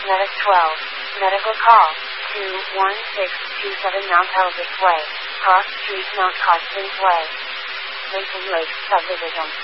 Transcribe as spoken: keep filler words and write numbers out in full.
Medic twelve. Medical call. two one six two seven Mount Elvis Way. Cross Street, Mount Constance Way. Lincoln Lake Subdivision.